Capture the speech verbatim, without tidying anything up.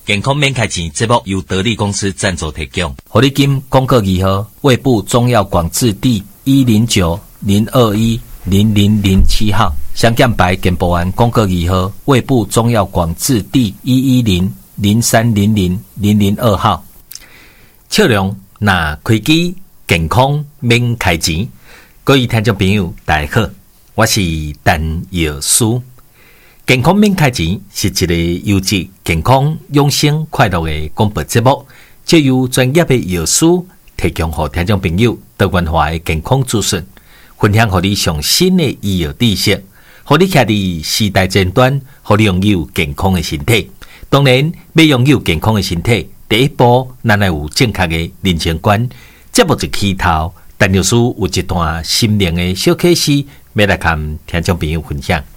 健康免开钱节目由得力公司赞助提供。 活力金公告二号，卫部中药广字第一零九零二一零零零七号，香港白健保案公告二号，卫部中药广字第一一零零三零零零零二号。测量那开机健康免开钱，各位听众朋友大家好，我是陈药师。健康免开钱是一个优质、健康、养生、快乐的广播节目，借由专业的药师提供给听众朋友多元化的健康资讯，分享给你上新的医药知识，让你徛伫时代尖端，让你拥有健康的身体。当然，要拥有健康的身体，第一步咱要有正确的人生观。节目一开头，陈药师有一段心灵的小启示，要来跟听众朋友分享。